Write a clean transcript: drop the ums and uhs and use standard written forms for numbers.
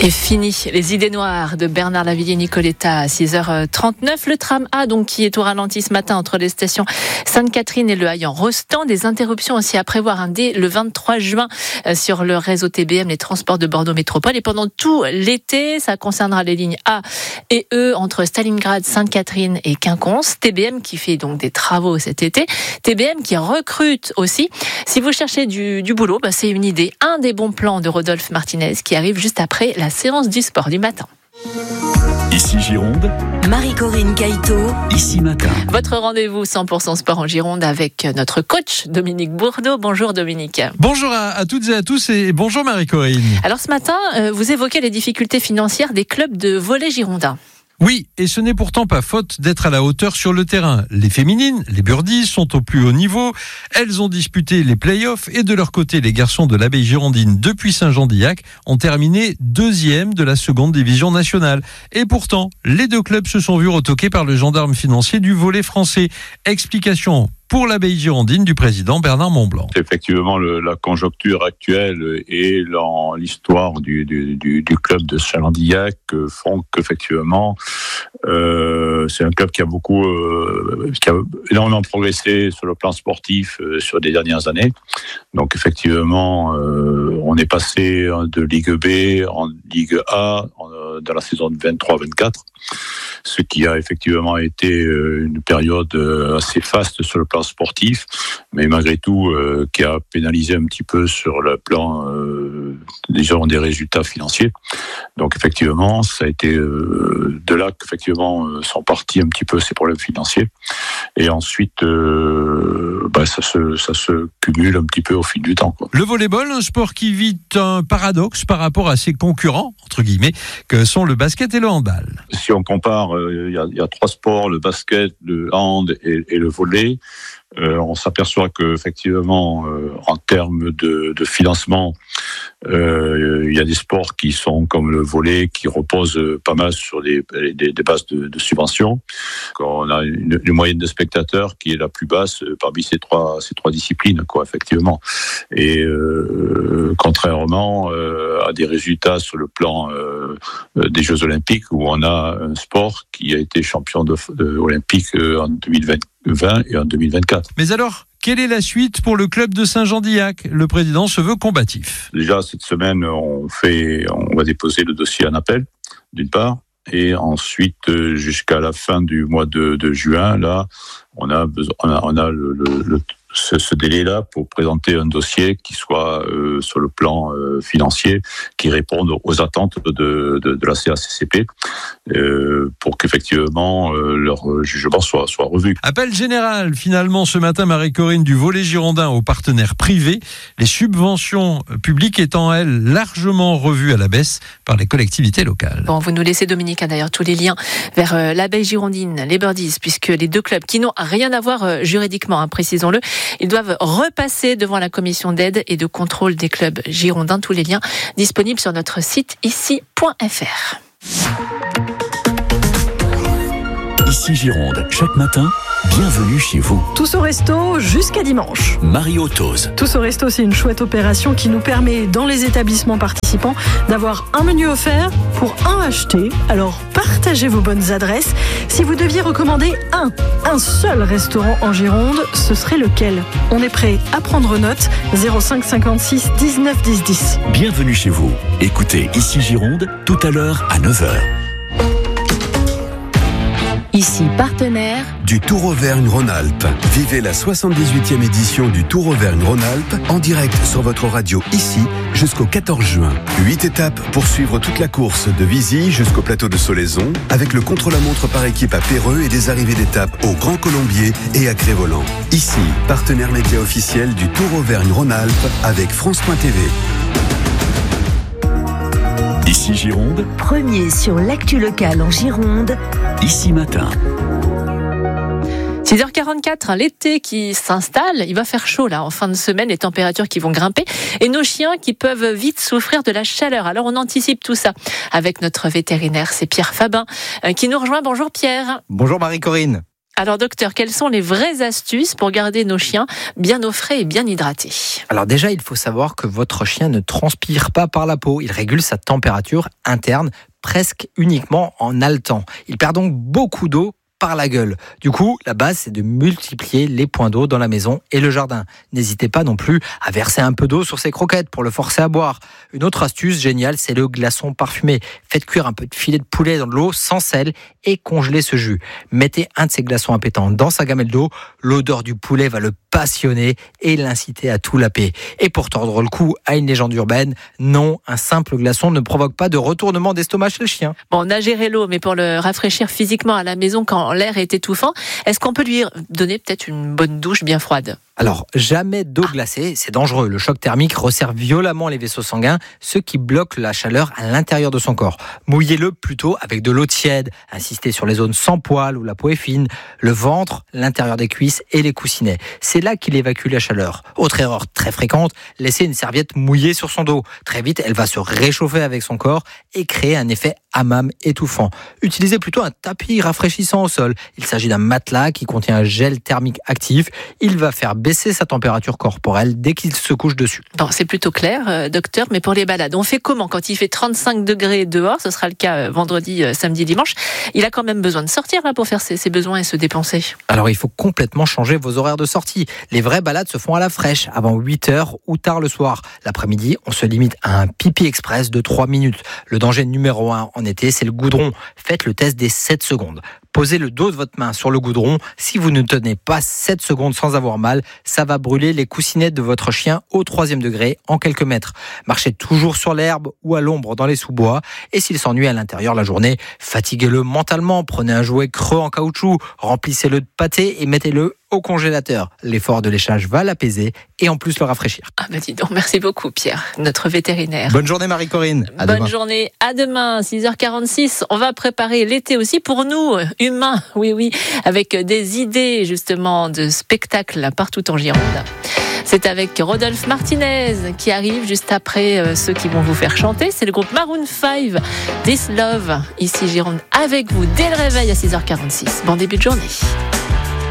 Et fini les idées noires de Bernard Lavilliers Nicoletta à 6h39. Le tram A donc qui est au ralenti ce matin entre les stations Sainte-Catherine et Le Haillan-Rostand. Des interruptions aussi à prévoir dès le 23 juin sur le réseau TBM, les transports de Bordeaux Métropole. Et pendant tout l'été, ça concernera les lignes A et E entre Stalingrad, Sainte-Catherine et Quinconce. TBM qui fait donc des travaux cet été. TBM qui recrute aussi. Si vous cherchez du boulot, c'est une idée. Un des bons plans de Rodolphe Martinez qui arrive juste après la séance du sport du matin. Ici Gironde, Marie-Corinne Caïto, Ici Matin. Votre rendez-vous 100% sport en Gironde avec notre coach Dominique Bourdeau. Bonjour Dominique. Bonjour à toutes et à tous et bonjour Marie-Corinne. Alors ce matin, vous évoquez les difficultés financières des clubs de volley girondins. Oui, et ce n'est pourtant pas faute d'être à la hauteur sur le terrain. Les féminines, les Birdies, sont au plus haut niveau. Elles ont disputé les play-offs et de leur côté, les garçons de l'Abbaye Girondine depuis Saint-Jean-d'Illac ont terminé 2e de la seconde division nationale. Et pourtant, les deux clubs se sont vus retoquer par le gendarme financier du volley français. Explication pour l'Abbaye Girondine du président Bernard Montblanc. Effectivement, la conjoncture actuelle et l'histoire du club de Saint-Jean-d'Illac font qu'effectivement, c'est un club qui a énormément progressé sur le plan sportif sur les dernières années. Donc effectivement, on est passé de Ligue B en Ligue A dans la saison 23-24, ce qui a effectivement été une période assez faste sur le plan sportif, mais malgré tout qui a pénalisé un petit peu sur le plan des résultats financiers. Donc effectivement, ça a été de là qu'effectivement sont partis un petit peu ces problèmes financiers. Et ensuite, ça se cumule un petit peu au fil du temps, quoi. Le volleyball, un sport qui vit un paradoxe par rapport à ses concurrents, entre guillemets, que sont le basket et le handball. Si on compare, il y a 3 sports, le basket, le hand et le volley. On s'aperçoit que effectivement, en termes de financement, il y a des sports qui sont comme le volley qui reposent pas mal sur des bases de subventions. On a une moyenne de spectateurs qui est la plus basse parmi ces trois disciplines, quoi, effectivement. Et contrairement à des résultats sur le plan des Jeux Olympiques, où on a un sport qui a été champion olympique en 2020 et en 2024. Mais alors, quelle est la suite pour le club de Saint-Jean-d'Illac ? Le président se veut combatif. Déjà, cette semaine, on va déposer le dossier en appel, d'une part, et ensuite, jusqu'à la fin du mois de juin, là, on a ce délai-là pour présenter un dossier qui soit sur le plan financier, qui réponde aux attentes de la CACCP, pour qu'effectivement leur jugement soit revu. Appel général finalement ce matin, Marie-Corinne, du volley girondin aux partenaires privés, les subventions publiques étant elles largement revues à la baisse par les collectivités locales. Bon, vous nous laissez Dominique d'ailleurs tous les liens vers l'Abbaye Girondine, les Birdies, puisque les deux clubs qui n'ont rien à voir juridiquement, précisons-le, ils doivent repasser devant la commission d'aide et de contrôle des clubs girondins. Tous les liens disponibles sur notre site ici.fr. Ici Gironde, chaque matin, bienvenue chez vous. Tous au resto jusqu'à dimanche. Mario Tose. Tous au resto, c'est une chouette opération qui nous permet, dans les établissements participants, d'avoir un menu offert pour un acheté. Alors, partagez vos bonnes adresses. Si vous deviez recommander un seul restaurant en Gironde, ce serait lequel ? On est prêt à prendre note. 05 56 19 10 10. Bienvenue chez vous. Écoutez Ici Gironde, tout à l'heure à 9h. ici partenaire du Tour Auvergne-Rhône-Alpes. Vivez la 78e édition du Tour Auvergne-Rhône-Alpes en direct sur votre radio ici jusqu'au 14 juin. 8 étapes pour suivre toute la course de Vizy jusqu'au plateau de Solaison avec le contre-la-montre par équipe à Péreux et des arrivées d'étapes au Grand Colombier et à Crévolant. Ici, partenaire média officiel du Tour Auvergne-Rhône-Alpes avec France.tv. Ici Gironde, premier sur l'actu locale en Gironde. Ici Matin. 6h44, l'été qui s'installe, il va faire chaud là en fin de semaine, les températures qui vont grimper et nos chiens qui peuvent vite souffrir de la chaleur. Alors on anticipe tout ça avec notre vétérinaire, c'est Pierre Fabin qui nous rejoint. Bonjour Pierre. Bonjour Marie-Corinne. Alors docteur, quelles sont les vraies astuces pour garder nos chiens bien au frais et bien hydratés ? Alors déjà, il faut savoir que votre chien ne transpire pas par la peau. Il régule sa température interne presque uniquement en haletant. Il perd donc beaucoup d'eau par la gueule. Du coup, la base, c'est de multiplier les points d'eau dans la maison et le jardin. N'hésitez pas non plus à verser un peu d'eau sur ses croquettes pour le forcer à boire. Une autre astuce géniale, c'est le glaçon parfumé. Faites cuire un peu de filet de poulet dans de l'eau sans sel et congelez ce jus. Mettez un de ces glaçons appétants dans sa gamelle d'eau. L'odeur du poulet va le passionner et l'inciter à tout laper. Et pour tordre le cou à une légende urbaine, non, un simple glaçon ne provoque pas de retournement d'estomac chez le chien. Bon, on a géré l'eau, mais pour le rafraîchir physiquement à la maison quand l'air est étouffant, est-ce qu'on peut lui donner peut-être une bonne douche bien froide ? Alors, jamais d'eau glacée, c'est dangereux. Le choc thermique resserre violemment les vaisseaux sanguins, ce qui bloque la chaleur à l'intérieur de son corps. Mouillez-le plutôt avec de l'eau tiède. Insistez sur les zones sans poils où la peau est fine, le ventre, l'intérieur des cuisses et les coussinets. C'est là qu'il évacue la chaleur. Autre erreur très fréquente, laisser une serviette mouillée sur son dos. Très vite, elle va se réchauffer avec son corps et créer un effet hammam étouffant. Utilisez plutôt un tapis rafraîchissant au sol. Il s'agit d'un matelas qui contient un gel thermique actif. Il va faire baisser sa température corporelle dès qu'il se couche dessus. Bon, c'est plutôt clair, docteur, mais pour les balades, on fait comment quand il fait 35 degrés dehors ? Ce sera le cas vendredi, samedi, dimanche. Il a quand même besoin de sortir là pour faire ses besoins et se dépenser. Alors il faut complètement changer vos horaires de sortie. Les vraies balades se font à la fraîche, avant 8h ou tard le soir. L'après-midi, on se limite à un pipi express de 3 minutes. Le danger numéro 1 en été, c'est le goudron. Faites le test des 7 secondes. Posez le dos de votre main sur le goudron. Si vous ne tenez pas 7 secondes sans avoir mal, ça va brûler les coussinettes de votre chien au 3e degré en quelques mètres. Marchez toujours sur l'herbe ou à l'ombre dans les sous-bois. Et s'il s'ennuie à l'intérieur la journée, fatiguez-le mentalement. Prenez un jouet creux en caoutchouc, remplissez-le de pâté et mettez-le au congélateur. L'effort de léchage va l'apaiser et en plus le rafraîchir. Ah bah dis donc, merci beaucoup Pierre, notre vétérinaire. Bonne journée Marie-Corinne. Bonne journée, à demain, 6h46. On va préparer l'été aussi pour nous, humains, oui, avec des idées justement de spectacles partout en Gironde. C'est avec Rodolphe Martinez qui arrive juste après ceux qui vont vous faire chanter. C'est le groupe Maroon 5, This Love, ici Gironde, avec vous dès le réveil à 6h46. Bon début de journée.